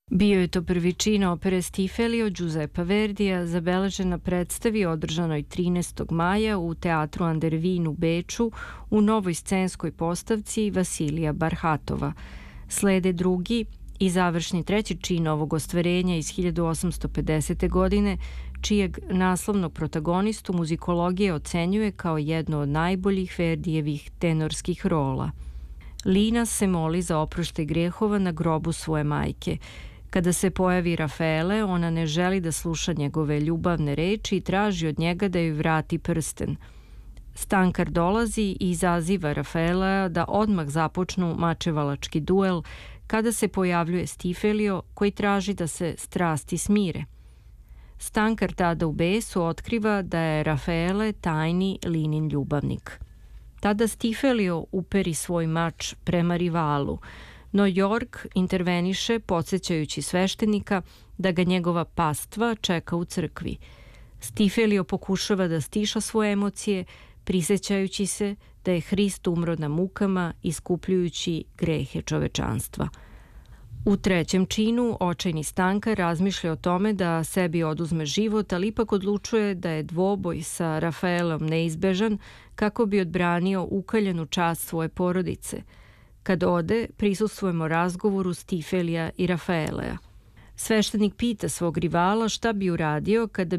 Bio je to prvi čin opere Stifelio Giuseppa Verdija, zabeležen na predstavi održanoj 13. maja u Teatru Andervin u Beču u novoj scenskoj postavci Vasilija Barhatova. Slede drugi i završni treći čin ovog ostvarenja iz 1850. godine, čijeg naslovnog protagonistu muzikologija ocenjuje kao jedno od najboljih Verdijevih tenorskih rola. Lina se moli za oproštaj grehova na grobu svoje majke. Kada se pojavi Rafaele, ona ne želi da sluša njegove ljubavne reči i traži od njega da joj vrati prsten. Stankar dolazi i izaziva Rafaela da odmah započnu mačevalački duel kada se pojavljuje Stifelio koji traži da se strasti smire. Stankar tada u besu otkriva da je Rafaele tajni Linin ljubavnik. Tada Stifelio uperi svoj mač prema rivalu, no York interveniše podsjećajući sveštenika da ga njegova pastva čeka u crkvi. Stifelio pokušava da stiša svoje emocije, prisjećajući se da je Hrist umro na mukama iskupljujući grehe čovečanstva. U trećem činu očajni Stankar razmišlja o tome da sebi oduzme život, ali ipak odlučuje da je dvoboj sa Rafaelom neizbežan kako bi odbranio ukaljenu čast svoje porodice. Kad ode, prisustvujemo razgovoru Stifelija i Rafaelea. Sveštenik pita svog rivala šta bi uradio kada